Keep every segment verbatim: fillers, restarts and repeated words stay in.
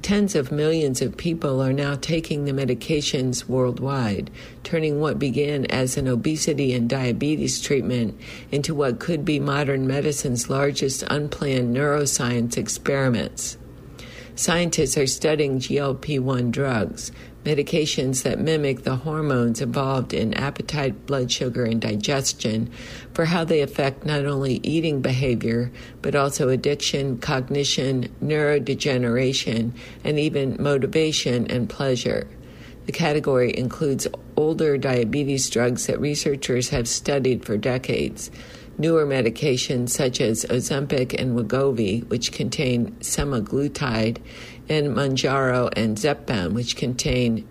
Tens of millions of people are now taking the medications worldwide, turning what began as an obesity and diabetes treatment into what could be modern medicine's largest unplanned neuroscience experiments. Scientists are studying G L P one drugs, medications that mimic the hormones involved in appetite, blood sugar, and digestion, for how they affect not only eating behavior, but also addiction, cognition, neurodegeneration, and even motivation and pleasure. The category includes older diabetes drugs that researchers have studied for decades, newer medications such as Ozempic and Wegovy, which contain semaglutide, and Mounjaro and Zepbound, which contain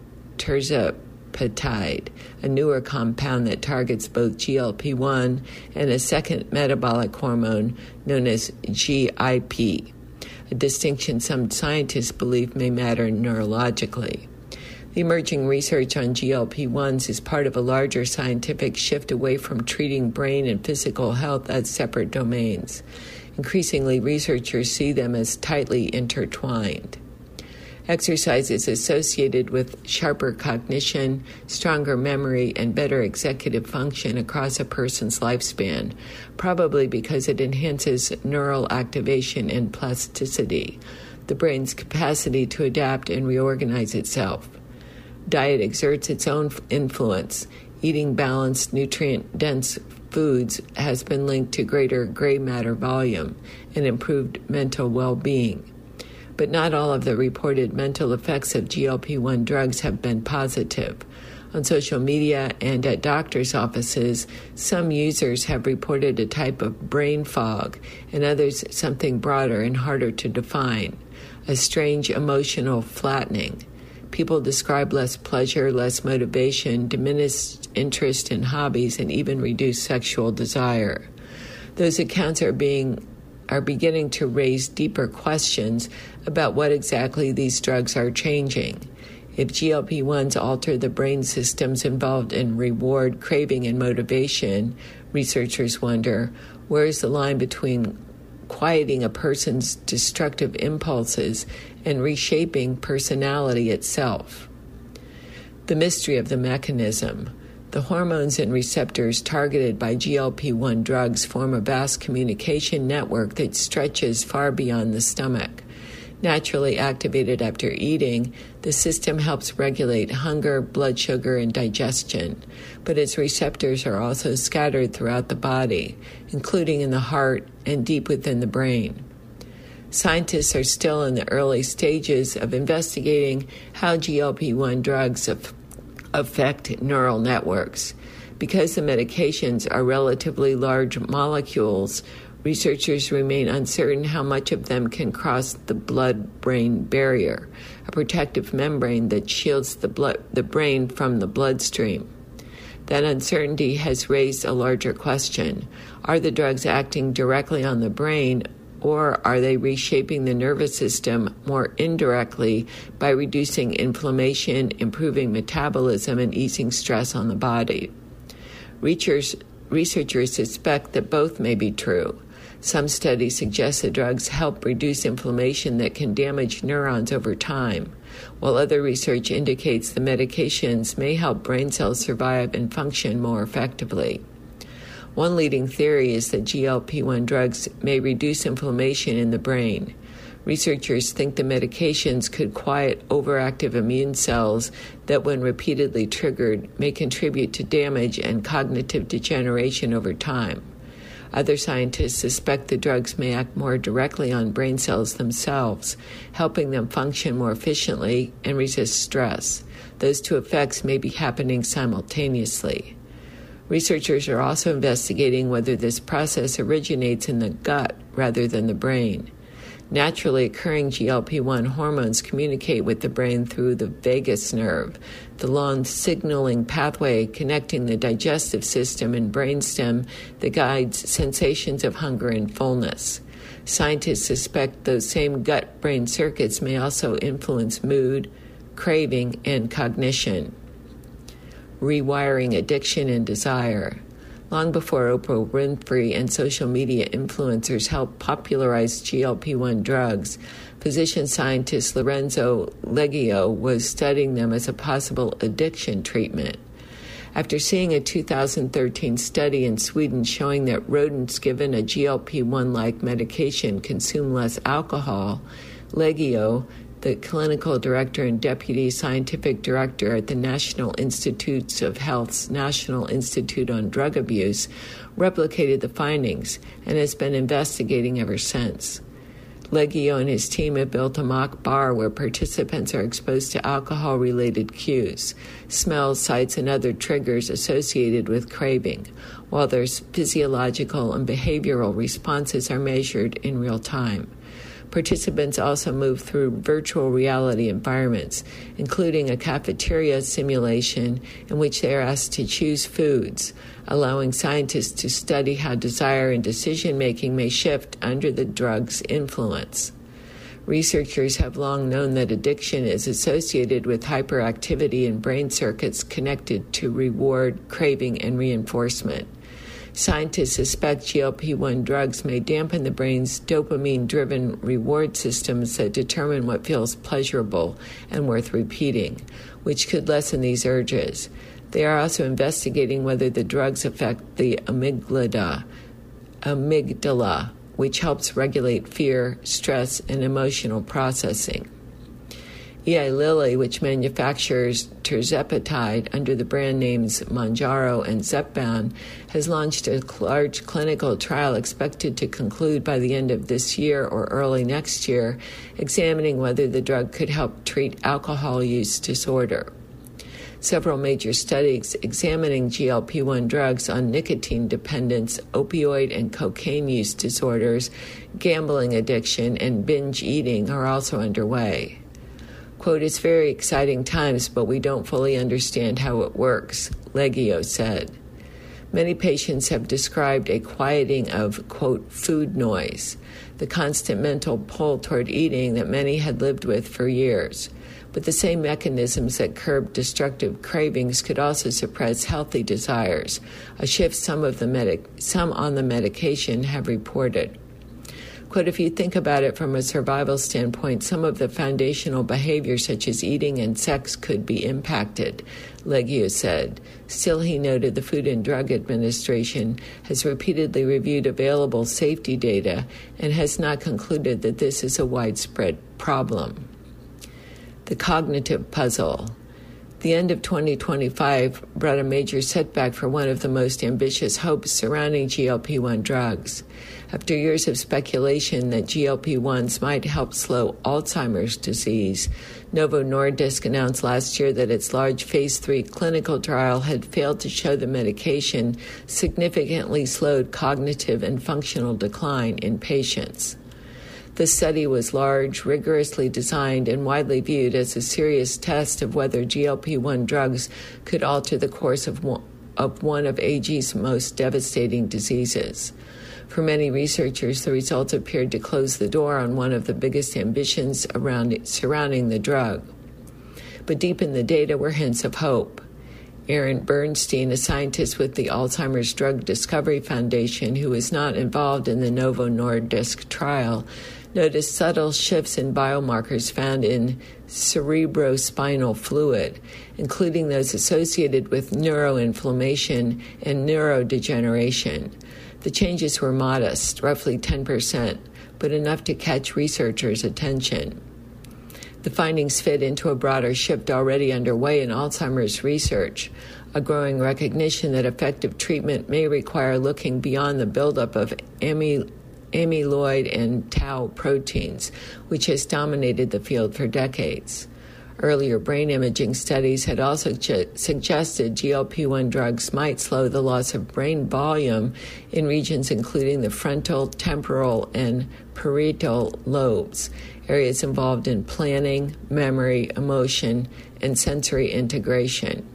tirzepatide, a newer compound that targets both G L P one and a second metabolic hormone known as G I P, a distinction some scientists believe may matter neurologically. The emerging research on G L P ones is part of a larger scientific shift away from treating brain and physical health as separate domains. Increasingly, researchers see them as tightly intertwined. Exercise is associated with sharper cognition, stronger memory, and better executive function across a person's lifespan, probably because it enhances neural activation and plasticity, the brain's capacity to adapt and reorganize itself. Diet exerts its own influence. Eating balanced, nutrient-dense foods has been linked to greater gray matter volume and improved mental well-being. But not all of the reported mental effects of G L P one drugs have been positive. On social media and at doctors' offices, some users have reported a type of brain fog, and others something broader and harder to define, a strange emotional flattening. People describe less pleasure, less motivation, diminished interest in hobbies, and even reduced sexual desire. Those accounts are being are beginning to raise deeper questions about what exactly these drugs are changing. If G L P ones alter the brain systems involved in reward, craving, and motivation, researchers wonder, where is the line between quieting a person's destructive impulses and reshaping personality itself? The mystery of the mechanism. The hormones and receptors targeted by G L P one drugs form a vast communication network that stretches far beyond the stomach. Naturally activated after eating, the system helps regulate hunger, blood sugar, and digestion, but its receptors are also scattered throughout the body, including in the heart and deep within the brain. Scientists are still in the early stages of investigating how G L P one drugs af- affect neural networks. Because the medications are relatively large molecules, researchers remain uncertain how much of them can cross the blood-brain barrier, a protective membrane that shields the, blood, the brain from the bloodstream. That uncertainty has raised a larger question. Are the drugs acting directly on the brain, or are they reshaping the nervous system more indirectly by reducing inflammation, improving metabolism, and easing stress on the body? Researchers, researchers suspect that both may be true. Some studies suggest the drugs help reduce inflammation that can damage neurons over time, while other research indicates the medications may help brain cells survive and function more effectively. One leading theory is that G L P one drugs may reduce inflammation in the brain. Researchers think the medications could quiet overactive immune cells that, when repeatedly triggered, may contribute to damage and cognitive degeneration over time. Other scientists suspect the drugs may act more directly on brain cells themselves, helping them function more efficiently and resist stress. Those two effects may be happening simultaneously. Researchers are also investigating whether this process originates in the gut rather than the brain. Naturally occurring G L P one hormones communicate with the brain through the vagus nerve, the long signaling pathway connecting the digestive system and brainstem that guides sensations of hunger and fullness. Scientists suspect those same gut-brain circuits may also influence mood, craving, and cognition. Rewiring addiction and desire. Long before Oprah Winfrey and social media influencers helped popularize G L P one drugs, physician scientist Lorenzo Leggio was studying them as a possible addiction treatment. After seeing a two thousand thirteen study in Sweden showing that rodents given a G L P one-like medication consume less alcohol, Leggio, the clinical director and deputy scientific director at the National Institutes of Health's National Institute on Drug Abuse, replicated the findings and has been investigating ever since. Leggio and his team have built a mock bar where participants are exposed to alcohol-related cues, smells, sights, and other triggers associated with craving, while their physiological and behavioral responses are measured in real time. Participants also move through virtual reality environments, including a cafeteria simulation in which they are asked to choose foods, allowing scientists to study how desire and decision-making may shift under the drug's influence. Researchers have long known that addiction is associated with hyperactivity in brain circuits connected to reward, craving, and reinforcement. Scientists suspect G L P one drugs may dampen the brain's dopamine-driven reward systems that determine what feels pleasurable and worth repeating, which could lessen these urges. They are also investigating whether the drugs affect the amygdala, amygdala, which helps regulate fear, stress, and emotional processing. Eli Lilly, which manufactures tirzepatide under the brand names Mounjaro and Zepbound, has launched a large clinical trial expected to conclude by the end of this year or early next year, examining whether the drug could help treat alcohol use disorder. Several major studies examining G L P one drugs on nicotine dependence, opioid and cocaine use disorders, gambling addiction, and binge eating are also underway. Quote, "It's very exciting times, but we don't fully understand how it works," Leggio said. Many patients have described a quieting of, quote, food noise, the constant mental pull toward eating that many had lived with for years. But the same mechanisms that curb destructive cravings could also suppress healthy desires, a shift some of the medic- some on the medication have reported. Quote, "If you think about it from a survival standpoint, some of the foundational behaviors such as eating and sex could be impacted," Leggio said. Still, he noted the Food and Drug Administration has repeatedly reviewed available safety data and has not concluded that this is a widespread problem. The cognitive puzzle. The end of twenty twenty-five brought a major setback for one of the most ambitious hopes surrounding G L P one drugs. After years of speculation that G L P ones might help slow Alzheimer's disease, Novo Nordisk announced last year that its large phase three clinical trial had failed to show the medication significantly slowed cognitive and functional decline in patients. The study was large, rigorously designed, and widely viewed as a serious test of whether G L P one drugs could alter the course of one of, one of A G's most devastating diseases. For many researchers, the results appeared to close the door on one of the biggest ambitions around surrounding the drug. But deep in the data were hints of hope. Aaron Bernstein, a scientist with the Alzheimer's Drug Discovery Foundation who was not involved in the Novo Nordisk trial, noticed subtle shifts in biomarkers found in cerebrospinal fluid, including those associated with neuroinflammation and neurodegeneration. The changes were modest, roughly ten percent, but enough to catch researchers' attention. The findings fit into a broader shift already underway in Alzheimer's research, a growing recognition that effective treatment may require looking beyond the buildup of amyloid amyloid and tau proteins, which has dominated the field for decades. Earlier brain imaging studies had also ju- suggested G L P one drugs might slow the loss of brain volume in regions including the frontal, temporal, and parietal lobes, areas involved in planning, memory, emotion, and sensory integration.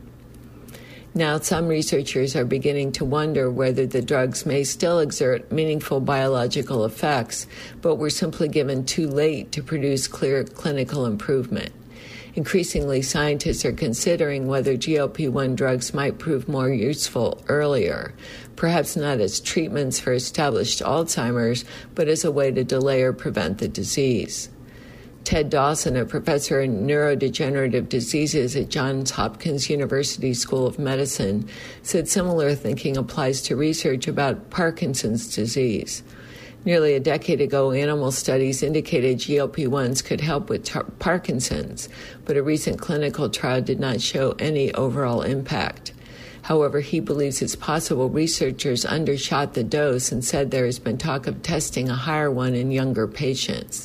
Now, some researchers are beginning to wonder whether the drugs may still exert meaningful biological effects, but were simply given too late to produce clear clinical improvement. Increasingly, scientists are considering whether G L P one drugs might prove more useful earlier, perhaps not as treatments for established Alzheimer's, but as a way to delay or prevent the disease. Ted Dawson, a professor in neurodegenerative diseases at Johns Hopkins University School of Medicine, said similar thinking applies to research about Parkinson's disease. Nearly a decade ago, animal studies indicated G L P ones could help with tar- Parkinson's, but a recent clinical trial did not show any overall impact. However, he believes it's possible researchers undershot the dose and said there has been talk of testing a higher one in younger patients.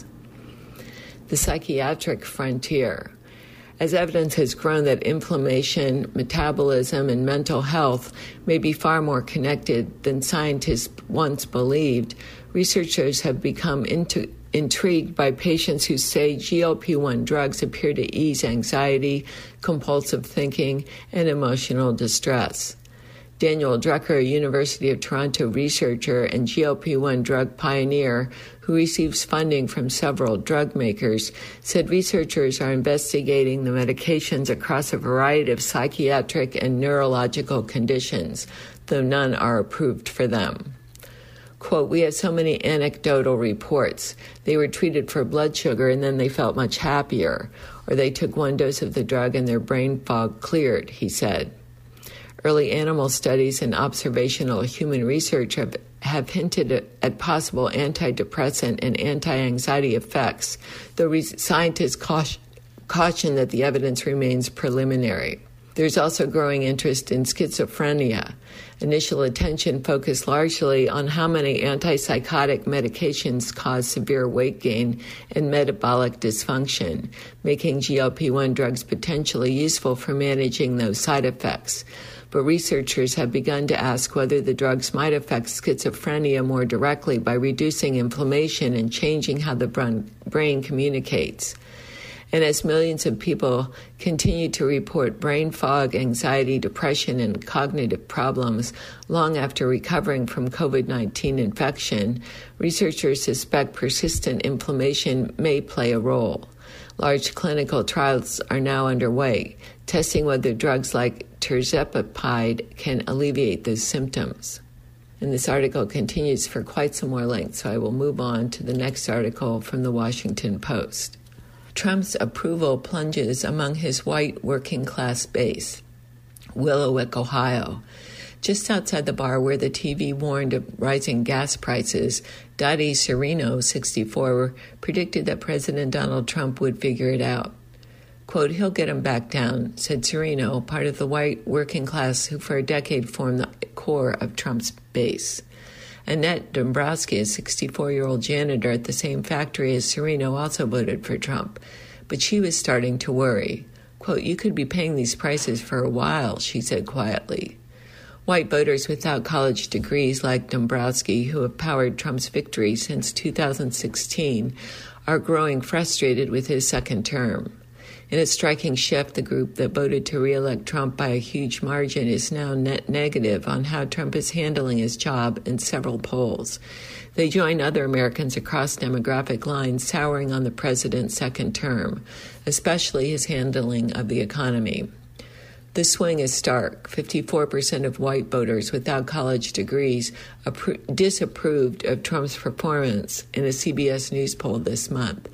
The psychiatric frontier. As evidence has grown that inflammation, metabolism, and mental health may be far more connected than scientists once believed, researchers have become into, intrigued by patients who say G L P one drugs appear to ease anxiety, compulsive thinking, and emotional distress. Daniel Drucker, a University of Toronto researcher and G L P one drug pioneer who receives funding from several drug makers, said researchers are investigating the medications across a variety of psychiatric and neurological conditions, though none are approved for them. Quote, "We have so many anecdotal reports. They were treated for blood sugar and then they felt much happier, or they took one dose of the drug and their brain fog cleared," he said. Early animal studies and observational human research have, have hinted at, at possible antidepressant and anti-anxiety effects, though re- scientists caution, caution that the evidence remains preliminary. There's also growing interest in schizophrenia. Initial attention focused largely on how many antipsychotic medications cause severe weight gain and metabolic dysfunction, making G L P one drugs potentially useful for managing those side effects. But researchers have begun to ask whether the drugs might affect schizophrenia more directly by reducing inflammation and changing how the brain communicates. And as millions of people continue to report brain fog, anxiety, depression, and cognitive problems long after recovering from covid nineteen infection, researchers suspect persistent inflammation may play a role. Large clinical trials are now underway, testing whether drugs like tirzepatide can alleviate those symptoms. And this article continues for quite some more length, so I will move on to the next article from the Washington Post. Trump's approval plunges among his white working-class base. Willowick, Ohio. Just outside the bar where the T V warned of rising gas prices, Dottie Serino, sixty-four, predicted that President Donald Trump would figure it out. Quote, "He'll get him back down," said Serino, part of the white working class who for a decade formed the core of Trump's base. Annette Dombrowski, a sixty-four-year-old janitor at the same factory as Serino, also voted for Trump, but she was starting to worry. Quote, "You could be paying these prices for a while," she said quietly. White voters without college degrees like Dombrowski, who have powered Trump's victory since two thousand sixteen, are growing frustrated with his second term. In a striking shift, the group that voted to re-elect Trump by a huge margin is now net negative on how Trump is handling his job in several polls. They join other Americans across demographic lines souring on the president's second term, especially his handling of the economy. The swing is stark. fifty-four percent of white voters without college degrees appro- disapproved of Trump's performance in a C B S News poll this month,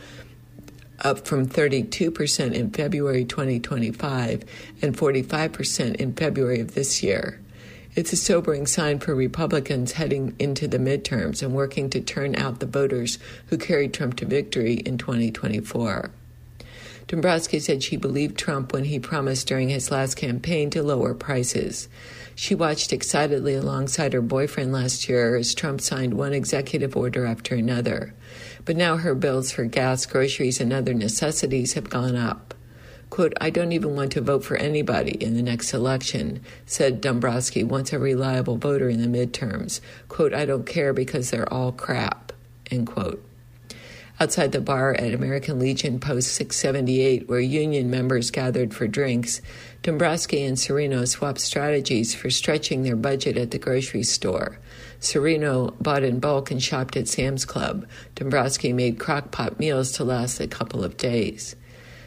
up from thirty-two percent in February twenty twenty-five and forty-five percent in February of this year. It's a sobering sign for Republicans heading into the midterms and working to turn out the voters who carried Trump to victory in twenty twenty-four. Dombrowski said she believed Trump when he promised during his last campaign to lower prices. She watched excitedly alongside her boyfriend last year as Trump signed one executive order after another. But now her bills for gas, groceries, and other necessities have gone up. Quote, "I don't even want to vote for anybody in the next election," said Dombrowski, once a reliable voter in the midterms. Quote, "I don't care because they're all crap," end quote. Outside the bar at American Legion Post six seventy-eight, where union members gathered for drinks, Dombrowski and Serino swapped strategies for stretching their budget at the grocery store. Serino bought in bulk and shopped at Sam's Club. Dombrowski made crock-pot meals to last a couple of days.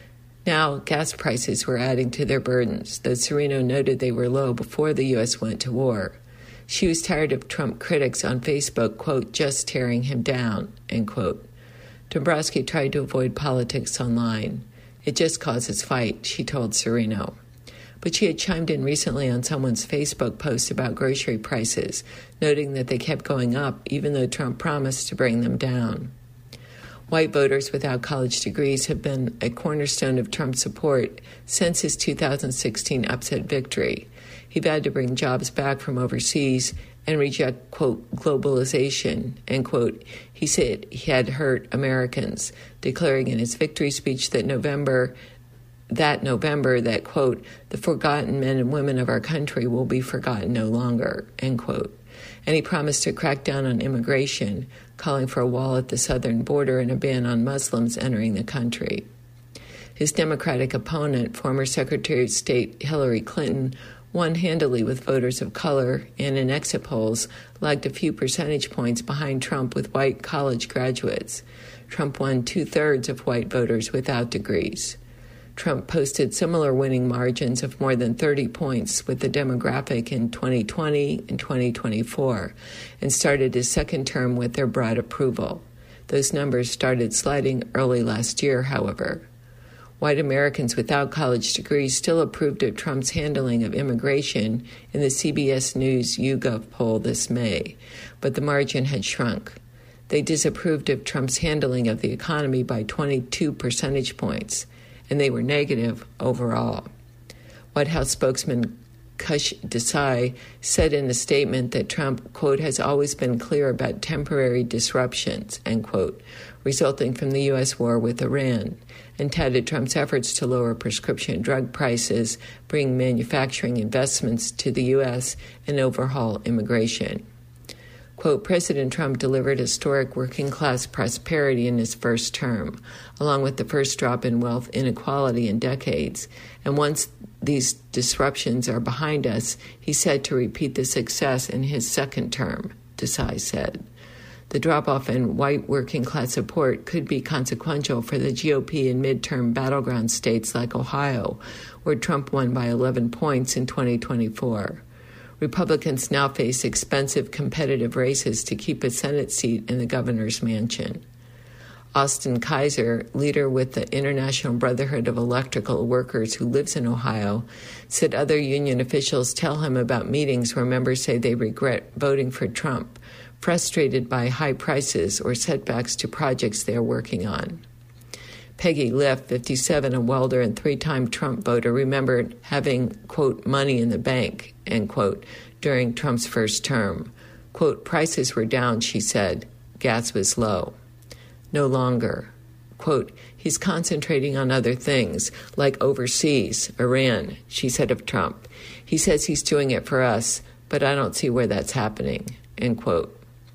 Now, gas prices were adding to their burdens, though Serino noted they were low before the U S went to war. She was tired of Trump critics on Facebook, quote, just tearing him down, end quote. Dombrowski tried to avoid politics online. It just causes fight, she told Serino. But she had chimed in recently on someone's Facebook post about grocery prices, noting that they kept going up even though Trump promised to bring them down. White voters without college degrees have been a cornerstone of Trump's support since his two thousand sixteen upset victory. He vowed to bring jobs back from overseas and reject, quote, globalization, end quote. He said he had hurt Americans, declaring in his victory speech that November, that November that, quote, the forgotten men and women of our country will be forgotten no longer, end quote. And he promised to crack down on immigration, calling for a wall at the southern border and a ban on Muslims entering the country. His Democratic opponent, former Secretary of State Hillary Clinton, won handily with voters of color and in exit polls lagged a few percentage points behind Trump with white college graduates. Trump won two-thirds of white voters without degrees. Trump posted similar winning margins of more than thirty points with the demographic in twenty twenty and twenty twenty-four and started his second term with their broad approval. Those numbers started sliding early last year, however. White Americans without college degrees still approved of Trump's handling of immigration in the C B S News YouGov poll this May, but the margin had shrunk. They disapproved of Trump's handling of the economy by twenty-two percentage points, and they were negative overall. White House spokesman Kush Desai said in a statement that Trump, quote, has always been clear about temporary disruptions, end quote, resulting from the U S war with Iran, and touted Trump's efforts to lower prescription drug prices, bring manufacturing investments to the U S, and overhaul immigration. Quote, President Trump delivered historic working-class prosperity in his first term, along with the first drop in wealth inequality in decades. And once these disruptions are behind us, he's set to repeat the success in his second term, Desai said. The drop-off in white working-class support could be consequential for the G O P in midterm battleground states like Ohio, where Trump won by eleven points in twenty twenty-four. Republicans now face expensive competitive races to keep a Senate seat in the governor's mansion. Austin Kaiser, leader with the International Brotherhood of Electrical Workers who lives in Ohio, said other union officials tell him about meetings where members say they regret voting for Trump, frustrated by high prices or setbacks to projects they are working on. Peggy Liff, fifty-seven, a welder and three-time Trump voter, remembered having, quote, money in the bank, end quote, during Trump's first term. Quote, prices were down, she said. Gas was low. No longer. Quote, he's concentrating on other things, like overseas, Iran, she said of Trump. He says he's doing it for us, but I don't see where that's happening, end quote.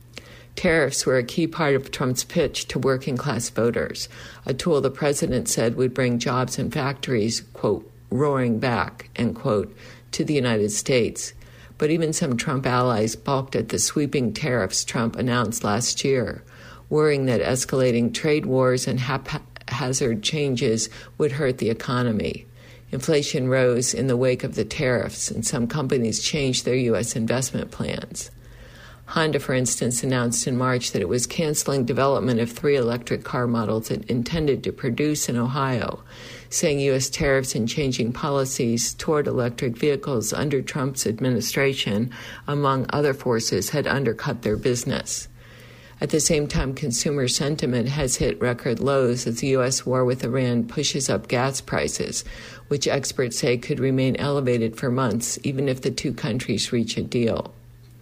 Tariffs were a key part of Trump's pitch to working-class voters, a tool the president said would bring jobs and factories, quote, roaring back, end quote, to the United States. But even some Trump allies balked at the sweeping tariffs Trump announced last year, worrying that escalating trade wars and haphazard changes would hurt the economy. Inflation rose in the wake of the tariffs, and some companies changed their U S investment plans. Honda, for instance, announced in March that it was canceling development of three electric car models it intended to produce in Ohio, saying U S tariffs and changing policies toward electric vehicles under Trump's administration, among other forces, had undercut their business. At the same time, consumer sentiment has hit record lows as the U S war with Iran pushes up gas prices, which experts say could remain elevated for months, even if the two countries reach a deal.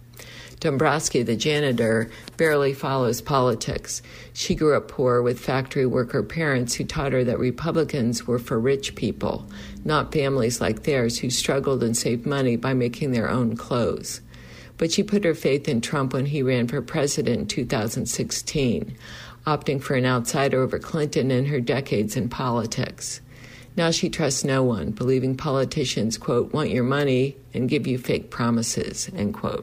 Dombrowski, the janitor, barely follows politics. She grew up poor with factory worker parents who taught her that Republicans were for rich people, not families like theirs who struggled and saved money by making their own clothes. But she put her faith in Trump when he ran for president in two thousand sixteen, opting for an outsider over Clinton in her decades in politics. Now she trusts no one, believing politicians, quote, want your money and give you fake promises, end quote.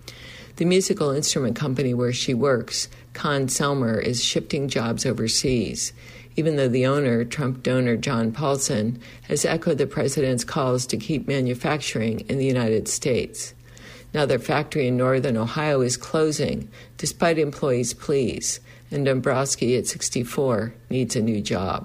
The musical instrument company where she works, Con Selmer, is shifting jobs overseas. even though the owner, Trump donor John Paulson, has echoed the president's calls to keep manufacturing in the United States. Now their factory in northern Ohio is closing, despite employees' pleas, and Dombrowski, at sixty-four, needs a new job.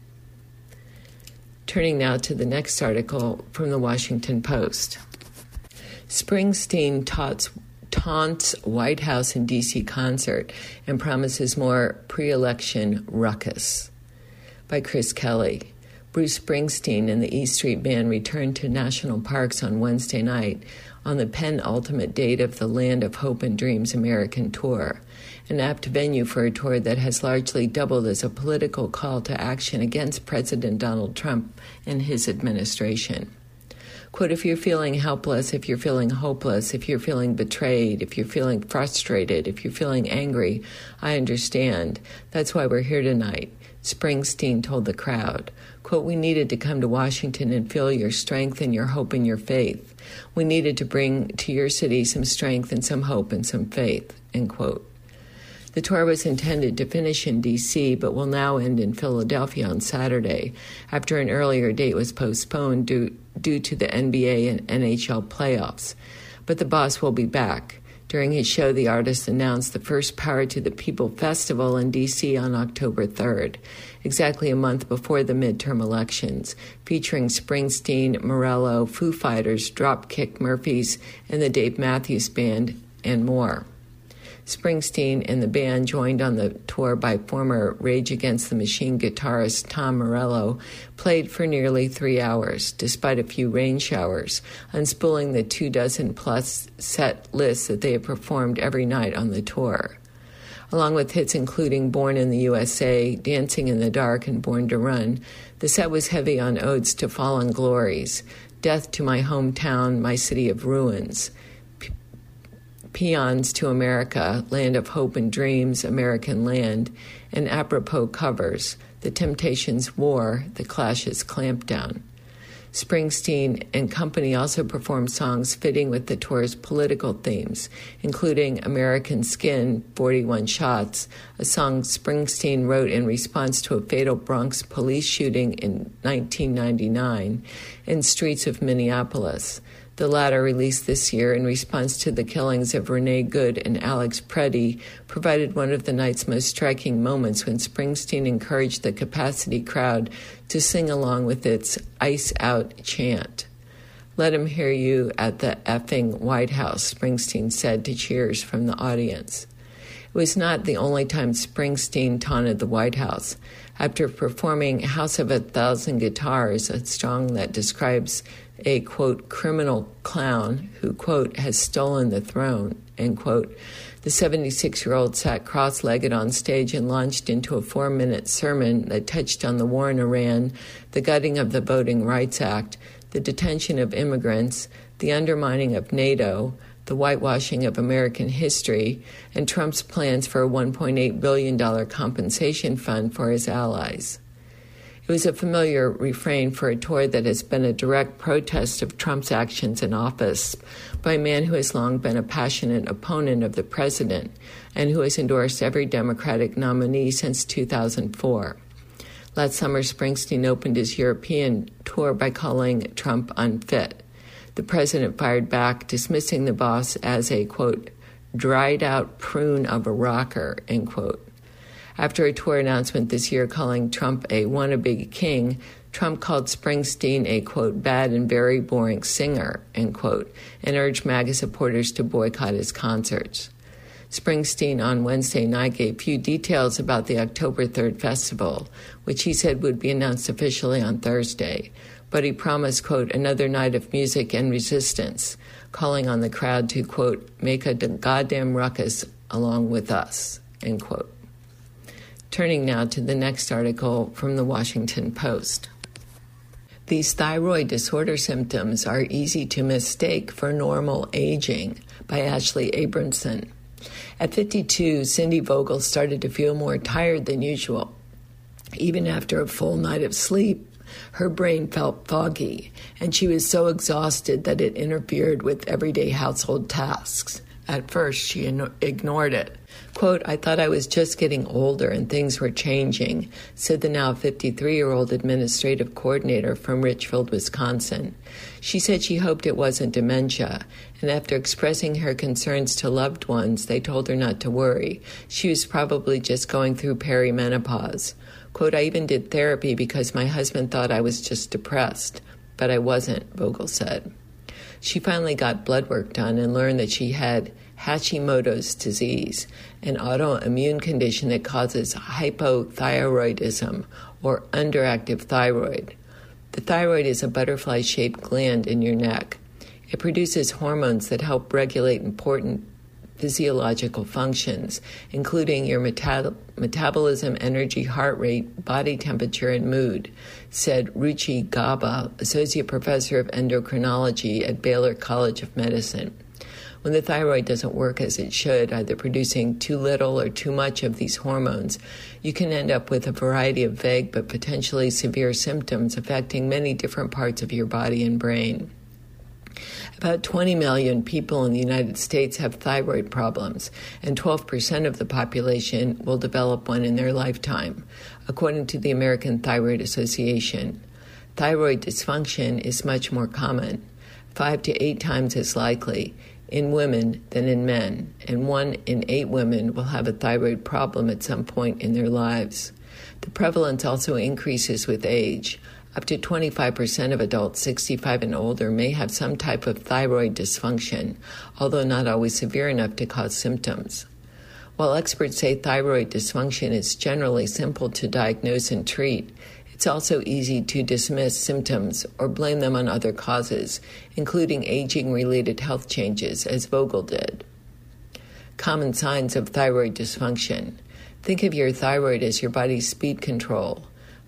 Turning now to the next article from the Washington Post. Springsteen taunts, taunts White House and D C concert and promises more pre-election ruckus. By Chris Kelly. Bruce Springsteen and the E Street Band returned to national parks on Wednesday night on the penultimate date of the Land of Hope and Dreams American Tour, an apt venue for a tour that has largely doubled as a political call to action against President Donald Trump and his administration. Quote, if you're feeling helpless, if you're feeling hopeless, if you're feeling betrayed, if you're feeling frustrated, if you're feeling angry, I understand. That's why we're here tonight, Springsteen told the crowd. Quote, we needed to come to Washington and feel your strength and your hope and your faith. We needed to bring to your city some strength and some hope and some faith, end quote. The tour was intended to finish in D C, but will now end in Philadelphia on Saturday, after an earlier date was postponed due, due to the N B A and N H L playoffs. But the boss will be back. During his show, the artist announced the first Power to the People Festival in D C on October third, exactly a month before the midterm elections, featuring Springsteen, Morello, Foo Fighters, Dropkick Murphys, and the Dave Matthews Band, and more. Springsteen and the band, joined on the tour by former Rage Against the Machine guitarist Tom Morello, played for nearly three hours, despite a few rain showers, unspooling the two dozen plus set lists that they have performed every night on the tour. Along with hits including Born in the U S A, Dancing in the Dark, and Born to Run, the set was heavy on odes to fallen glories, Death to My Hometown, My City of Ruins, Peons to America, Land of Hope and Dreams, American Land, and apropos covers, The Temptations' War, The Clash's Clampdown. Springsteen and company also performed songs fitting with the tour's political themes, including American Skin, forty-one Shots, a song Springsteen wrote in response to a fatal Bronx police shooting in nineteen ninety-nine, and Streets of Minneapolis, the latter, released this year in response to the killings of Renee Good and Alex Preddy, provided one of the night's most striking moments when Springsteen encouraged the capacity crowd to sing along with its "Ice Out" chant. Let him hear you at the effing White House, Springsteen said to cheers from the audience. It was not the only time Springsteen taunted the White House. After performing House of a Thousand Guitars, a song that describes a, quote, criminal clown who, quote, has stolen the throne, end quote, the seventy-six-year-old sat cross-legged on stage and launched into a four-minute sermon that touched on the war in Iran, the gutting of the Voting Rights Act, the detention of immigrants, the undermining of NATO, the whitewashing of American history, and Trump's plans for a one point eight billion dollars compensation fund for his allies. It was a familiar refrain for a tour that has been a direct protest of Trump's actions in office by a man who has long been a passionate opponent of the president and who has endorsed every Democratic nominee since two thousand four. Last summer, Springsteen opened his European tour by calling Trump unfit. The president fired back, dismissing the boss as a, quote, dried-out prune of a rocker, end quote. After a tour announcement this year calling Trump a wannabe king, Trump called Springsteen a, quote, bad and very boring singer, end quote, and urged MAGA supporters to boycott his concerts. Springsteen on Wednesday night gave few details about the October third festival, which he said would be announced officially on Thursday, but he promised, quote, another night of music and resistance, calling on the crowd to, quote, make a goddamn ruckus along with us, end quote. Turning now to the next article from the Washington Post. These thyroid disorder symptoms are easy to mistake for normal aging, by Ashley Abramson. At fifty-two, Cindy Vogel started to feel more tired than usual. Even after a full night of sleep, her brain felt foggy, and she was so exhausted that it interfered with everyday household tasks. At first, she ignored it, Quote, I thought I was just getting older and things were changing, said the now fifty-three-year-old administrative coordinator from Richfield, Wisconsin. She said she hoped it wasn't dementia, and after expressing her concerns to loved ones, they told her not to worry. She was probably just going through perimenopause. Quote, I even did therapy because my husband thought I was just depressed, but I wasn't, Vogel said. She finally got blood work done and learned that she had Hashimoto's disease, an autoimmune condition that causes hypothyroidism, or underactive thyroid. The thyroid is a butterfly-shaped gland in your neck. It produces hormones that help regulate important physiological functions, including your meta- metabolism, energy, heart rate, body temperature, and mood, said Ruchi Gaba, associate professor of endocrinology at Baylor College of Medicine. When the thyroid doesn't work as it should, either producing too little or too much of these hormones, you can end up with a variety of vague but potentially severe symptoms affecting many different parts of your body and brain. About twenty million people in the United States have thyroid problems, and twelve percent of the population will develop one in their lifetime, according to the American Thyroid Association. Thyroid dysfunction is much more common, five to eight times as likely, in women than in men, and one in eight women will have a thyroid problem at some point in their lives. The prevalence also increases with age. Up to twenty-five percent of adults sixty-five and older may have some type of thyroid dysfunction, although not always severe enough to cause symptoms. While experts say thyroid dysfunction is generally simple to diagnose and treat, it's also easy to dismiss symptoms or blame them on other causes, including aging-related health changes, as Vogel did. Common signs of thyroid dysfunction. Think of your thyroid as your body's speed control.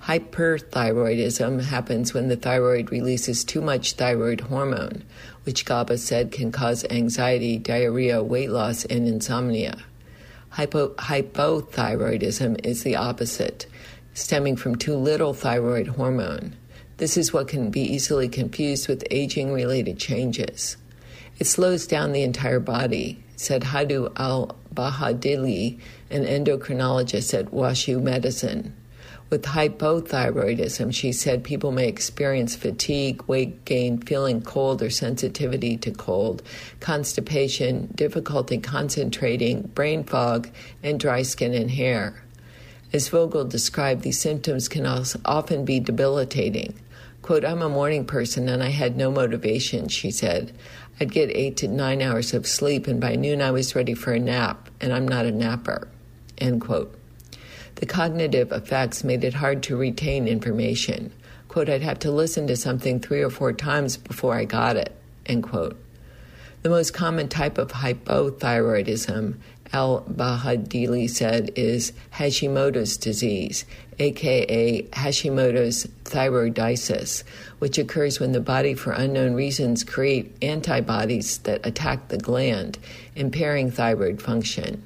Hyperthyroidism happens when the thyroid releases too much thyroid hormone, which Gaba said can cause anxiety, diarrhea, weight loss, and insomnia. Hypo- hypothyroidism is the opposite, stemming from too little thyroid hormone. This is what can be easily confused with aging-related changes. It slows down the entire body, said Hadu al-Bahadili, an endocrinologist at WashU Medicine. With hypothyroidism, she said people may experience fatigue, weight gain, feeling cold or sensitivity to cold, constipation, difficulty concentrating, brain fog, and dry skin and hair. As Vogel described, these symptoms can also often be debilitating. Quote, I'm a morning person and I had no motivation, she said. I'd get eight to nine hours of sleep and by noon I was ready for a nap, and I'm not a napper, end quote. The cognitive effects made it hard to retain information. Quote, I'd have to listen to something three or four times before I got it, end quote. The most common type of hypothyroidism, al-Bahadili said, is Hashimoto's disease, aka Hashimoto's thyroiditis, which occurs when the body, for unknown reasons, create antibodies that attack the gland, impairing thyroid function.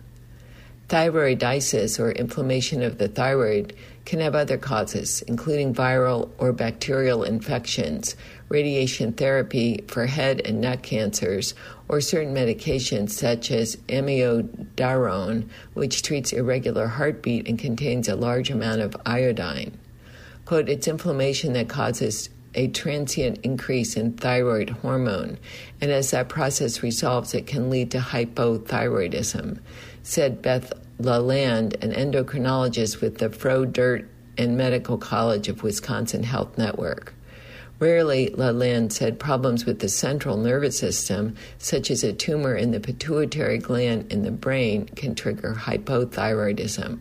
Thyroiditis, or inflammation of the thyroid, can have other causes, including viral or bacterial infections, radiation therapy for head and neck cancers, or certain medications such as amiodarone, which treats irregular heartbeat and contains a large amount of iodine. Quote, it's inflammation that causes a transient increase in thyroid hormone, and as that process resolves, it can lead to hypothyroidism, said Beth Lalande, an endocrinologist with the Froedtert and Medical College of Wisconsin Health Network. Rarely, Lalande said, problems with the central nervous system, such as a tumor in the pituitary gland in the brain, can trigger hypothyroidism.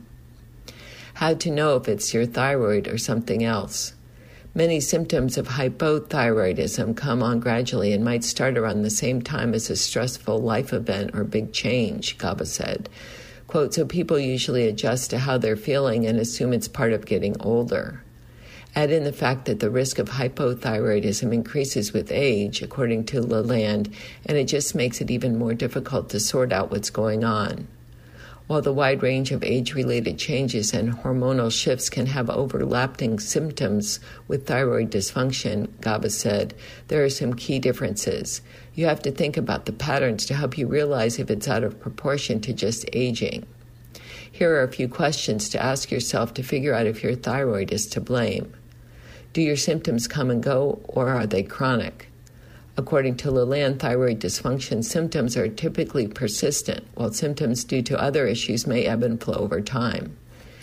How to know if it's your thyroid or something else? Many symptoms of hypothyroidism come on gradually and might start around the same time as a stressful life event or big change, Gaba said. Quote, so people usually adjust to how they're feeling and assume it's part of getting older. Add in the fact that the risk of hypothyroidism increases with age, according to Lalande, and it just makes it even more difficult to sort out what's going on. While the wide range of age-related changes and hormonal shifts can have overlapping symptoms with thyroid dysfunction, Gaba said, there are some key differences. You have to think about the patterns to help you realize if it's out of proportion to just aging. Here are a few questions to ask yourself to figure out if your thyroid is to blame. Do your symptoms come and go, or are they chronic? According to Lalande, thyroid dysfunction symptoms are typically persistent, while symptoms due to other issues may ebb and flow over time.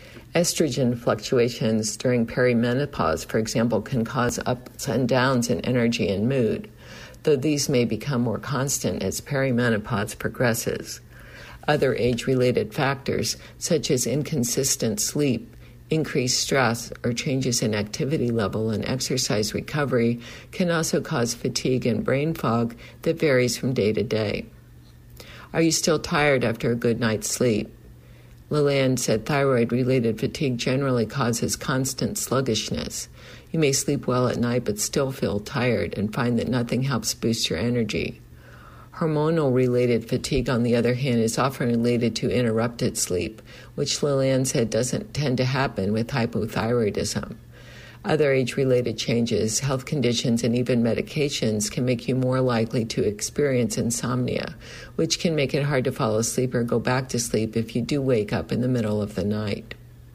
Estrogen fluctuations during perimenopause, for example, can cause ups and downs in energy and mood, though these may become more constant as perimenopause progresses. Other age-related factors, such as inconsistent sleep, increased stress, or changes in activity level and exercise recovery, can also cause fatigue and brain fog that varies from day to day. Are you still tired after a good night's sleep? Lalande said thyroid-related fatigue generally causes constant sluggishness. You may sleep well at night but still feel tired and find that nothing helps boost your energy. Hormonal-related fatigue, on the other hand, is often related to interrupted sleep, which Lalande said doesn't tend to happen with hypothyroidism. Other age-related changes, health conditions, and even medications can make you more likely to experience insomnia, which can make it hard to fall asleep or go back to sleep if you do wake up in the middle of the night.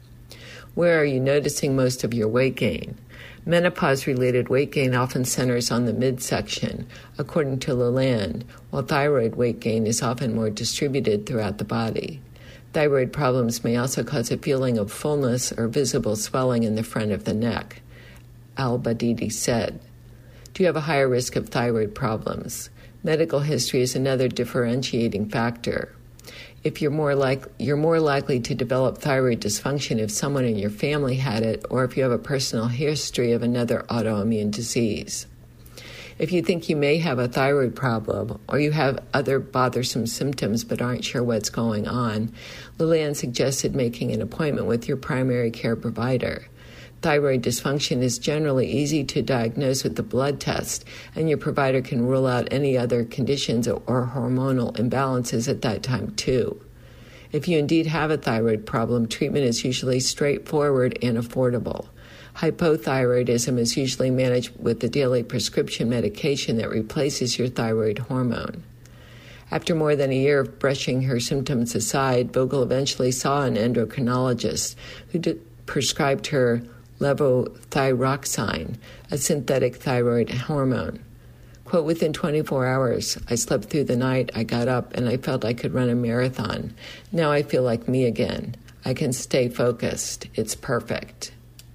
Where are you noticing most of your weight gain? Menopause-related weight gain often centers on the midsection, according to Lalande, while thyroid weight gain is often more distributed throughout the body. Thyroid problems may also cause a feeling of fullness or visible swelling in the front of the neck, Al-Badidi said. Do you have a higher risk of thyroid problems? Medical history is another differentiating factor. If you're more like you're more likely to develop thyroid dysfunction if someone in your family had it, or if you have a personal history of another autoimmune disease. If you think you may have a thyroid problem, or you have other bothersome symptoms but aren't sure what's going on, Lalande suggested making an appointment with your primary care provider. Thyroid dysfunction is generally easy to diagnose with the blood test, and your provider can rule out any other conditions or hormonal imbalances at that time too. If you indeed have a thyroid problem, treatment is usually straightforward and affordable. Hypothyroidism is usually managed with the daily prescription medication that replaces your thyroid hormone. After more than a year of brushing her symptoms aside, Vogel eventually saw an endocrinologist who d- prescribed her levothyroxine, a synthetic thyroid hormone. Quote, within twenty-four hours, I slept through the night, I got up, and I felt I could run a marathon. Now I feel like me again. I can stay focused. It's perfect.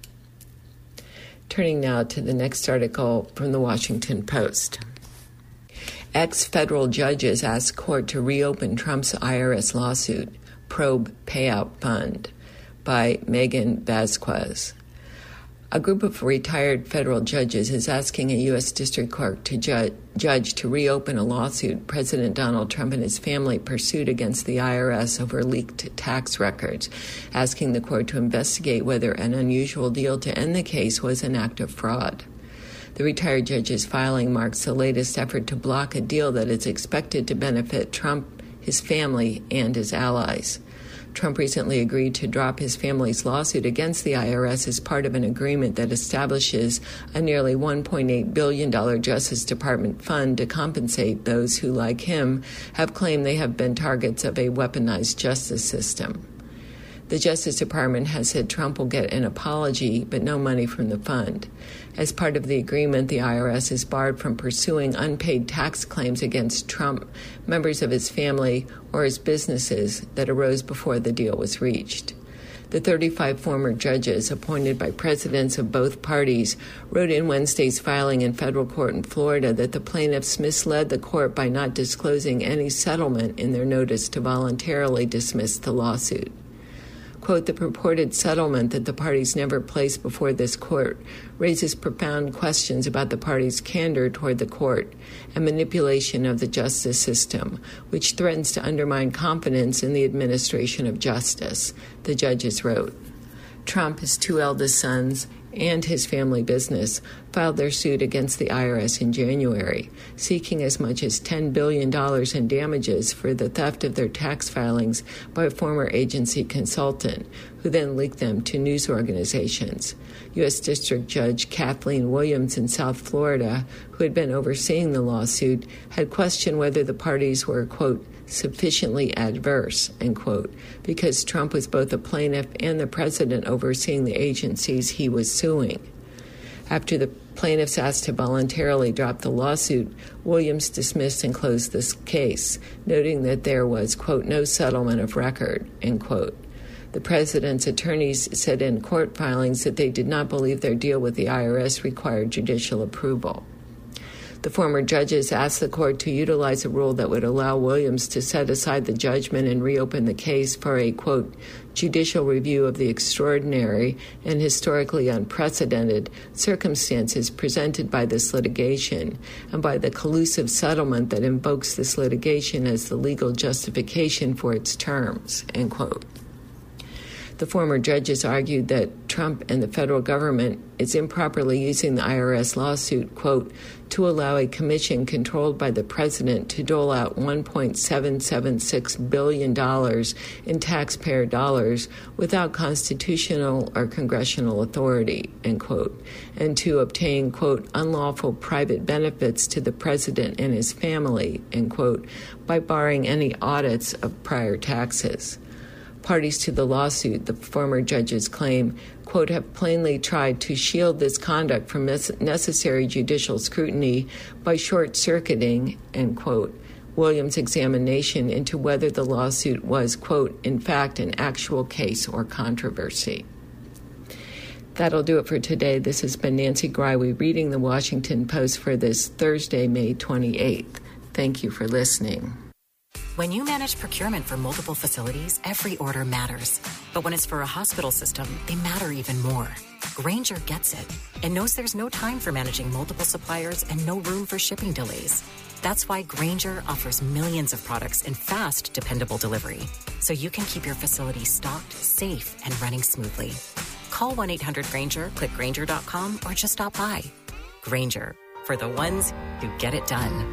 Turning now to the next article from the Washington Post. Ex-federal judges ask court to reopen Trump's I R S lawsuit, probe payout fund, by Megan Vasquez. A group of retired federal judges is asking a U S district court to ju- judge to reopen a lawsuit President Donald Trump and his family pursued against the I R S over leaked tax records, asking the court to investigate whether an unusual deal to end the case was an act of fraud. The retired judge's filing marks the latest effort to block a deal that is expected to benefit Trump, his family, and his allies. Trump recently agreed to drop his family's lawsuit against the I R S as part of an agreement that establishes a nearly one point eight billion dollars Justice Department fund to compensate those who, like him, have claimed they have been targets of a weaponized justice system. The Justice Department has said Trump will get an apology, but no money from the fund. As part of the agreement, the I R S is barred from pursuing unpaid tax claims against Trump, members of his family, or his businesses that arose before the deal was reached. The thirty-five former judges appointed by presidents of both parties wrote in Wednesday's filing in federal court in Florida that the plaintiffs misled the court by not disclosing any settlement in their notice to voluntarily dismiss the lawsuit. Quote, the purported settlement that the parties never placed before this court raises profound questions about the parties' candor toward the court and manipulation of the justice system, which threatens to undermine confidence in the administration of justice, the judges wrote. Trump, his two eldest sons, and his family business, filed their suit against the I R S in January, seeking as much as ten billion dollars in damages for the theft of their tax filings by a former agency consultant, who then leaked them to news organizations. U S District Judge Kathleen Williams in South Florida, who had been overseeing the lawsuit, had questioned whether the parties were, quote, sufficiently adverse, end quote, because Trump was both a plaintiff and the president overseeing the agencies he was suing. After the plaintiffs asked to voluntarily drop the lawsuit, Williams dismissed and closed this case, noting that there was, quote, no settlement of record, end quote. The president's attorneys said in court filings that they did not believe their deal with the I R S required judicial approval. The former judges asked the court to utilize a rule that would allow Williams to set aside the judgment and reopen the case for a, quote, judicial review of the extraordinary and historically unprecedented circumstances presented by this litigation and by the collusive settlement that invokes this litigation as the legal justification for its terms, end quote. The former judges argued that Trump and the federal government is improperly using the I R S lawsuit, quote, to allow a commission controlled by the president to dole out one point seven seven six billion dollars in taxpayer dollars without constitutional or congressional authority, end quote, and to obtain, quote, unlawful private benefits to the president and his family, end quote, by barring any audits of prior taxes. Parties to the lawsuit, the former judges claim, quote, have plainly tried to shield this conduct from necessary judicial scrutiny by short-circuiting, end quote, Williams' examination into whether the lawsuit was, quote, in fact, an actual case or controversy. That'll do it for today. This has been Nancy Greiwe reading the Washington Post for this Thursday, May twenty-eighth. Thank you for listening. When you manage procurement for multiple facilities, every order matters. But when it's for a hospital system, they matter even more. Grainger gets it and knows there's no time for managing multiple suppliers and no room for shipping delays. That's why Grainger offers millions of products in fast, dependable delivery, so you can keep your facility stocked, safe, and running smoothly. Call one eight hundred Grainger, click Grainger dot com, or just stop by. Grainger, for the ones who get it done.